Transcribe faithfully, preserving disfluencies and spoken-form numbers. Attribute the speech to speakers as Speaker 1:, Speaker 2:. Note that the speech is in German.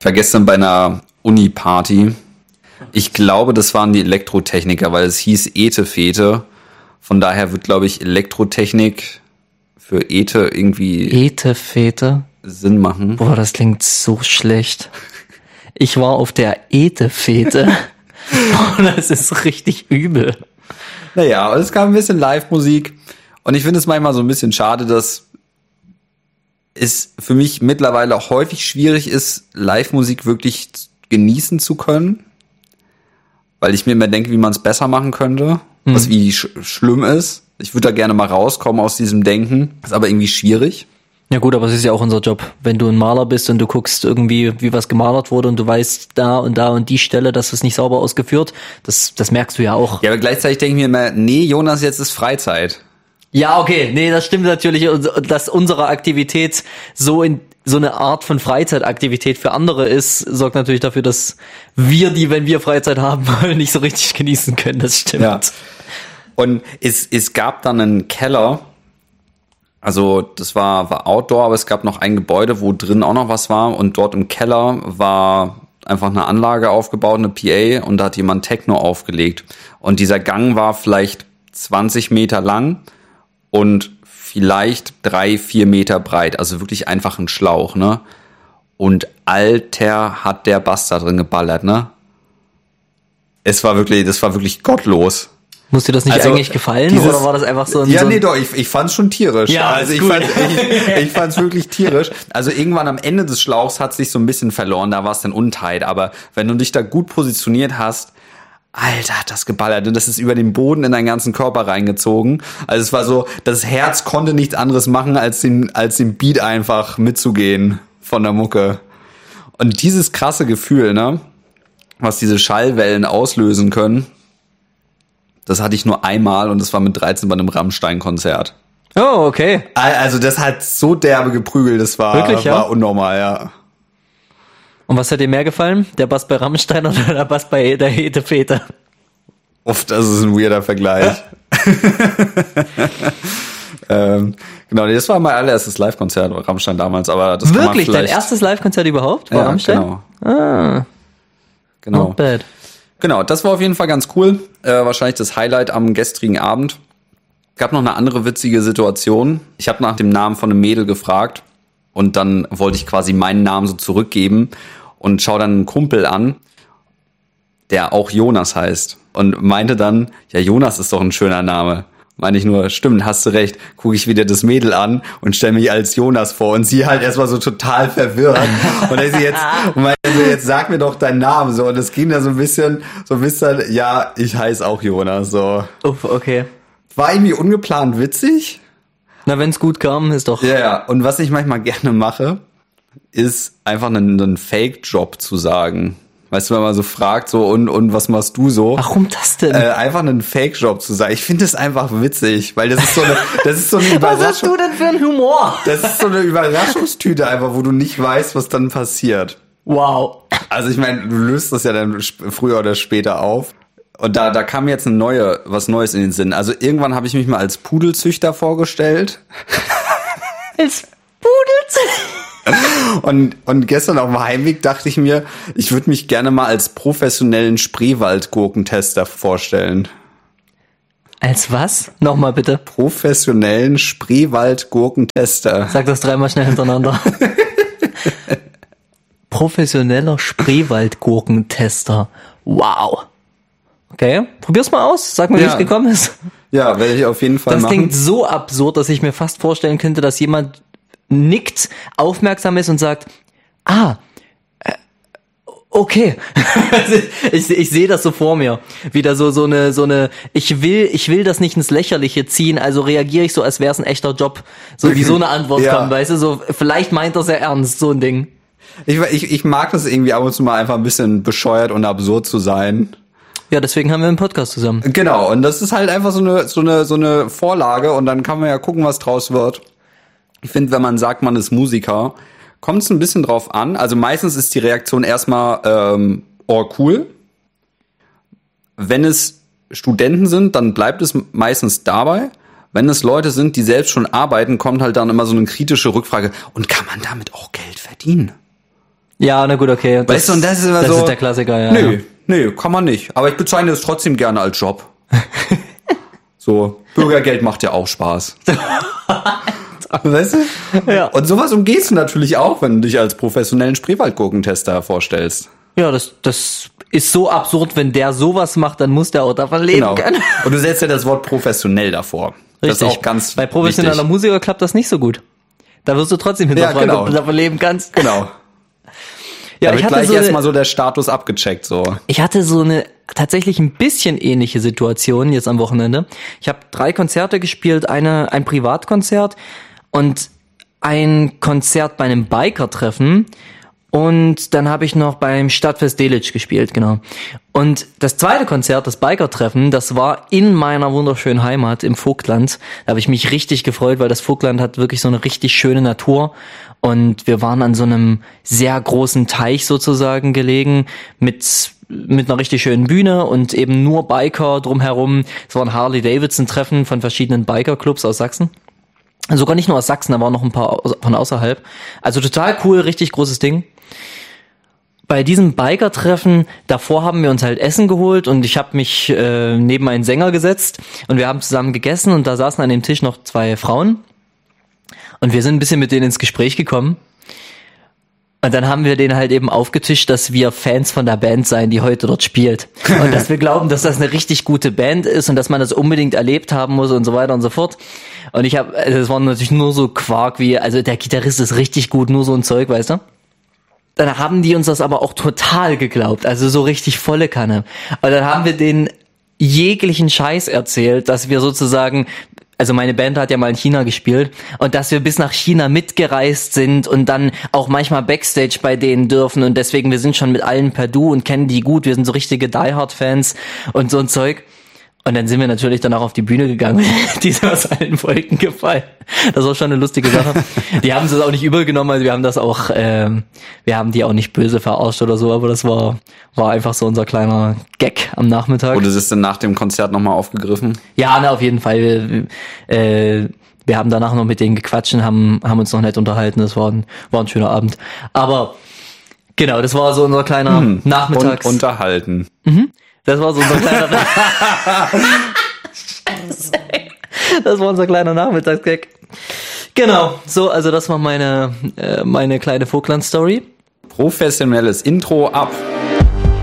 Speaker 1: war gestern bei einer Uni-Party. Ich glaube, das waren die Elektrotechniker, weil es hieß Ete-Fete. Von daher wird, glaube ich, Elektrotechnik für Ete irgendwie
Speaker 2: Ete-Fete?
Speaker 1: Sinn machen.
Speaker 2: Boah, das klingt so schlecht. Ich war auf der Ete-Fete. Boah, das ist richtig übel.
Speaker 1: Naja, und es gab ein bisschen Live-Musik. Und ich finde es manchmal so ein bisschen schade, dass es für mich mittlerweile auch häufig schwierig ist, Live-Musik wirklich genießen zu können. Weil ich mir immer denke, wie man es besser machen könnte. Mhm. Was wie sch- schlimm ist. Ich würde da gerne mal rauskommen aus diesem Denken. Ist aber irgendwie schwierig.
Speaker 2: Ja gut, aber es ist ja auch unser Job. Wenn du ein Maler bist und du guckst irgendwie, wie was gemalert wurde und du weißt da und da und die Stelle, das ist nicht sauber ausgeführt, das, das merkst du ja auch.
Speaker 1: Ja, aber gleichzeitig denke ich mir immer, nee, Jonas, jetzt ist Freizeit.
Speaker 2: Ja, okay, nee, das stimmt natürlich, dass unsere Aktivität so in so eine Art von Freizeitaktivität für andere ist, sorgt natürlich dafür, dass wir die, wenn wir Freizeit haben wollen, nicht so richtig genießen können, das stimmt.
Speaker 1: Ja. Und es, es gab dann einen Keller, also das war, war Outdoor, aber es gab noch ein Gebäude, wo drin auch noch was war und dort im Keller war einfach eine Anlage aufgebaut, eine P A und da hat jemand Techno aufgelegt und dieser Gang war vielleicht zwanzig Meter lang und vielleicht drei, vier Meter breit, also wirklich einfach ein Schlauch, ne? Und Alter, hat der Bass da drin geballert, ne? Es war wirklich, das war wirklich gottlos.
Speaker 2: Muss dir das nicht also, eigentlich gefallen dieses, oder war das einfach so ein...
Speaker 1: Ja,
Speaker 2: so
Speaker 1: nee, doch, ich, ich fand's schon tierisch.
Speaker 2: Ja,
Speaker 1: also ich, fand, ich, ich fand's wirklich tierisch. Also irgendwann am Ende des Schlauchs hat sich so ein bisschen verloren, da war es dann untight, aber wenn du dich da gut positioniert hast, Alter, hat das geballert und das ist über den Boden in deinen ganzen Körper reingezogen. Also es war so, das Herz konnte nichts anderes machen, als den, als den Beat einfach mitzugehen von der Mucke. Und dieses krasse Gefühl, ne, was diese Schallwellen auslösen können, das hatte ich nur einmal und das war mit dreizehn bei einem Rammstein-Konzert.
Speaker 2: Oh, okay.
Speaker 1: Also das hat so derbe geprügelt, das war,
Speaker 2: Wirklich, ja?
Speaker 1: war unnormal, ja.
Speaker 2: Und was hat dir mehr gefallen? Der Bass bei Rammstein oder der Bass bei der Ete-Fete?
Speaker 1: Uff, das ist ein weirder Vergleich. ähm, genau, das war mein allererstes Live-Konzert, Rammstein damals, aber das kann man
Speaker 2: Wirklich?
Speaker 1: vielleicht...
Speaker 2: Dein erstes Live-Konzert überhaupt? War
Speaker 1: ja,
Speaker 2: Rammstein?
Speaker 1: Genau.
Speaker 2: Ah.
Speaker 1: Genau.
Speaker 2: Not bad.
Speaker 1: Genau, das war auf jeden Fall ganz cool. Äh, wahrscheinlich das Highlight am gestrigen Abend. Gab noch eine andere witzige Situation. Ich habe nach dem Namen von einem Mädel gefragt und dann wollte ich quasi meinen Namen so zurückgeben und schau dann einen Kumpel an, der auch Jonas heißt und meinte dann, ja, Jonas ist doch ein schöner Name. Meine ich nur, stimmt, hast du recht. Gucke ich wieder das Mädel an und stelle mich als Jonas vor und sie halt erstmal so total verwirrt. Und dann ist sie jetzt, und meinte, jetzt sag mir doch deinen Namen, so. Und es ging da so ein bisschen, so ein bisschen, ja, ich heiße auch Jonas, so.
Speaker 2: Uff, okay.
Speaker 1: War irgendwie ungeplant witzig.
Speaker 2: Na, wenn's gut kam, ist doch...
Speaker 1: Ja, ja. Und was ich manchmal gerne mache, ist einfach einen, einen Fake-Job zu sagen. Weißt du, wenn man so fragt, so, und, und was machst du so?
Speaker 2: Warum das denn?
Speaker 1: Äh, einfach einen Fake-Job zu sagen. Ich finde das einfach witzig, weil das ist so eine, das ist so eine Überraschung.
Speaker 2: Was hast du denn für einen Humor?
Speaker 1: Das ist so eine Überraschungstüte einfach, wo du nicht weißt, was dann passiert.
Speaker 2: Wow.
Speaker 1: Also ich meine, du löst das ja dann früher oder später auf. Und da, da kam jetzt eine neue, was Neues in den Sinn. Also irgendwann habe ich mich mal als Pudelzüchter vorgestellt.
Speaker 2: Als Pudelzüchter?
Speaker 1: Und, und gestern auf dem Heimweg dachte ich mir, ich würde mich gerne mal als professionellen Spreewaldgurkentester vorstellen.
Speaker 2: Als was? Nochmal bitte.
Speaker 1: Professionellen Spreewaldgurkentester.
Speaker 2: Sag das dreimal schnell hintereinander. Professioneller Spreewaldgurkentester. Wow. Okay, probier's mal aus. Sag mir, wie es gekommen ist.
Speaker 1: Ja, werde ich auf jeden Fall
Speaker 2: das
Speaker 1: machen.
Speaker 2: Das klingt so absurd, dass ich mir fast vorstellen könnte, dass jemand nickt, aufmerksam ist und sagt, ah, äh, okay. ich ich sehe das so vor mir. Wieder so so eine, so eine, ich will ich will das nicht ins Lächerliche ziehen, also reagiere ich so, als wäre es ein echter Job. So wie so eine Antwort ja. kommt, weißt du, so vielleicht meint das ja ernst, so ein Ding.
Speaker 1: Ich, ich, ich mag das irgendwie ab und zu mal einfach ein bisschen bescheuert und absurd zu sein.
Speaker 2: Ja, deswegen haben wir einen Podcast zusammen.
Speaker 1: Genau, und das ist halt einfach so eine so eine so eine Vorlage und dann kann man ja gucken, was draus wird. Ich finde, wenn man sagt, man ist Musiker, kommt es ein bisschen drauf an. Also meistens ist die Reaktion erstmal, ähm, oh cool. Wenn es Studenten sind, dann bleibt es meistens dabei. Wenn es Leute sind, die selbst schon arbeiten, kommt halt dann immer so eine kritische Rückfrage. Und kann man damit auch Geld verdienen?
Speaker 2: Ja, na gut, okay. Das,
Speaker 1: weißt du, und das ist immer
Speaker 2: das
Speaker 1: so.
Speaker 2: Das ist der Klassiker, ja.
Speaker 1: Nö, nö, kann man nicht. Aber ich bezeichne es trotzdem gerne als Job. So, Bürgergeld macht ja auch Spaß. Weißt du?
Speaker 2: Ja.
Speaker 1: Und sowas umgehst du natürlich auch, wenn du dich als professionellen Spreewaldgurkentester vorstellst.
Speaker 2: Ja, das, das ist so absurd, wenn der sowas macht, dann muss der auch davon leben
Speaker 1: Genau.
Speaker 2: können.
Speaker 1: Und du setzt ja das Wort professionell davor.
Speaker 2: Richtig.
Speaker 1: Das ist auch ganz
Speaker 2: Bei professioneller
Speaker 1: wichtig.
Speaker 2: Musiker klappt das nicht so gut. Da wirst du trotzdem hinterfragen,
Speaker 1: Ja, genau.
Speaker 2: ob du davon leben kannst.
Speaker 1: Genau.
Speaker 2: Ja,
Speaker 1: Da
Speaker 2: ich
Speaker 1: wird
Speaker 2: hatte
Speaker 1: gleich
Speaker 2: so eine,
Speaker 1: erstmal so der Status abgecheckt, so.
Speaker 2: ich hatte so eine tatsächlich ein bisschen ähnliche Situation jetzt am Wochenende. Ich habe drei Konzerte gespielt, eine ein Privatkonzert und ein Konzert bei einem Biker-Treffen. Und dann habe ich noch beim Stadtfest Delitzsch gespielt, genau. Und das zweite Konzert, das Biker-Treffen, das war in meiner wunderschönen Heimat im Vogtland. Da habe ich mich richtig gefreut, weil das Vogtland hat wirklich so eine richtig schöne Natur. Und wir waren an so einem sehr großen Teich sozusagen gelegen mit mit einer richtig schönen Bühne und eben nur Biker drumherum. Es war ein Harley-Davidson-Treffen von verschiedenen Biker-Clubs aus Sachsen. Sogar nicht nur aus Sachsen, da waren noch ein paar von außerhalb. Also total cool, richtig großes Ding. Bei diesem Biker-Treffen, davor haben wir uns halt Essen geholt und ich habe mich äh, neben einen Sänger gesetzt und wir haben zusammen gegessen und da saßen an dem Tisch noch zwei Frauen und wir sind ein bisschen mit denen ins Gespräch gekommen. Und dann haben wir denen halt eben aufgetischt, dass wir Fans von der Band seien, die heute dort spielt. Und dass wir glauben, dass das eine richtig gute Band ist und dass man das unbedingt erlebt haben muss und so weiter und so fort. Und ich habe, also es war natürlich nur so Quark wie, also der Gitarrist ist richtig gut, nur so ein Zeug, weißt du? Dann haben die uns das aber auch total geglaubt, also so richtig volle Kanne. Und dann haben wir denen jeglichen Scheiß erzählt, dass wir sozusagen, also meine Band hat ja mal in China gespielt und dass wir bis nach China mitgereist sind und dann auch manchmal Backstage bei denen dürfen und deswegen, wir sind schon mit allen per Du und kennen die gut, wir sind so richtige Die Hard Fans und so ein Zeug. Und dann sind wir natürlich danach auf die Bühne gegangen und die sind aus allen Wolken gefallen. Das war schon eine lustige Sache. Die haben es auch nicht übel genommen, also wir haben das auch, ähm, wir haben die auch nicht böse verarscht oder so, aber das war war einfach so unser kleiner Gag am Nachmittag.
Speaker 1: Wurde es denn nach dem Konzert nochmal aufgegriffen?
Speaker 2: Ja, na, auf jeden Fall. Wir, äh, wir haben danach noch mit denen gequatscht und haben, haben uns noch nett unterhalten. Das war ein, war ein schöner Abend. Aber genau, das war so unser kleiner hm, Nachmittags...
Speaker 1: Und unterhalten.
Speaker 2: Mhm. Das war so unser kleiner... Scheiße. Das war unser kleiner Nachmittagsgag. Genau, so, also das war meine, äh, meine kleine Vogtland-Story.
Speaker 1: Professionelles Intro ab.